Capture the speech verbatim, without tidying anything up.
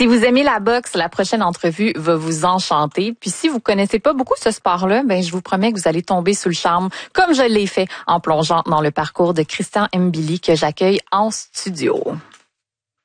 Si vous aimez la boxe, la prochaine entrevue va vous enchanter. Puis si vous connaissez pas beaucoup ce sport-là, ben je vous promets que vous allez tomber sous le charme, comme je l'ai fait en plongeant dans le parcours de Christian Mbili que j'accueille en studio.